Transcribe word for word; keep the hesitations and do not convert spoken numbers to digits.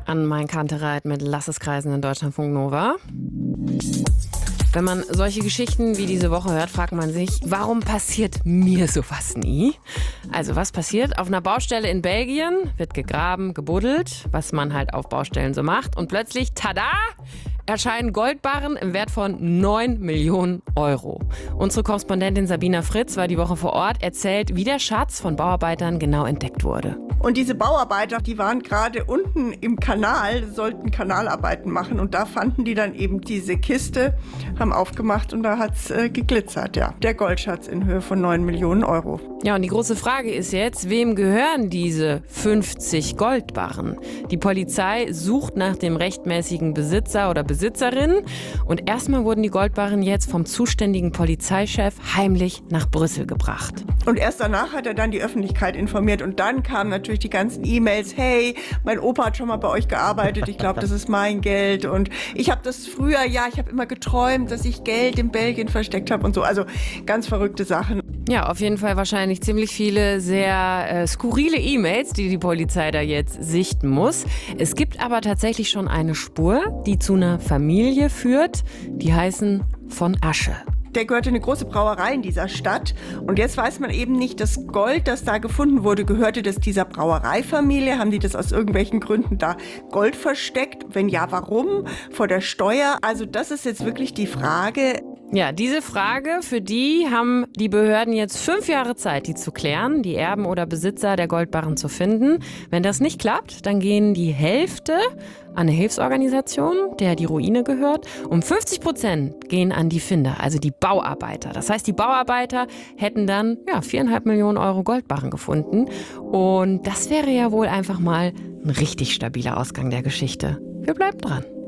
an Mein Kantereit mit Lass es kreisen in Deutschlandfunk Nova. Wenn man solche Geschichten wie diese Woche hört, fragt man sich, warum passiert mir sowas nie? Also was passiert? Auf einer Baustelle in Belgien wird gegraben, gebuddelt, was man halt auf Baustellen so macht. Und plötzlich, tada, erscheinen Goldbarren im Wert von neun Millionen Euro. Unsere Korrespondentin Sabina Fritz war die Woche vor Ort, erzählt, wie der Schatz von Bauarbeitern genau entdeckt wurde. Und diese Bauarbeiter, die waren gerade unten im Kanal, sollten Kanalarbeiten machen. Und da fanden die dann eben diese Kiste, haben aufgemacht und da hat's äh, geglitzert, ja. Der Goldschatz in Höhe von neun Millionen Euro. Ja, und die große Frage ist jetzt, wem gehören diese fünfzig Goldbarren? Die Polizei sucht nach dem rechtmäßigen Besitzer oder Besitzerin. Und erstmal wurden die Goldbarren jetzt vom zuständigen Polizeichef heimlich nach Brüssel gebracht. Und erst danach hat er dann die Öffentlichkeit informiert. Und dann kamen natürlich die ganzen E-Mails. Hey, mein Opa hat schon mal bei euch gearbeitet. Ich glaube, das ist mein Geld. Und ich habe das früher, ja, ich habe immer geträumt, dass ich Geld in Belgien versteckt habe und so. Also ganz verrückte Sachen. Ja, auf jeden Fall wahrscheinlich ziemlich viele sehr äh, skurrile E-Mails, die die Polizei da jetzt sichten muss. Es gibt aber tatsächlich schon eine Spur, die zu einer Familie führt. Die heißen von Asche. Der gehörte eine große Brauerei in dieser Stadt. Und jetzt weiß man eben nicht, das Gold, das da gefunden wurde, gehörte das dieser Brauereifamilie? Haben die das aus irgendwelchen Gründen da Gold versteckt? Wenn ja, warum? Vor der Steuer? Also das ist jetzt wirklich die Frage. Ja, diese Frage, für die haben die Behörden jetzt fünf Jahre Zeit, die zu klären, die Erben oder Besitzer der Goldbarren zu finden. Wenn das nicht klappt, dann gehen die Hälfte an eine Hilfsorganisation, der die Ruine gehört, und fünfzig Prozent gehen an die Finder, also die Bauarbeiter. Das heißt, die Bauarbeiter hätten dann ja, viereinhalb Millionen Euro Goldbarren gefunden. Und das wäre ja wohl einfach mal ein richtig stabiler Ausgang der Geschichte. Wir bleiben dran.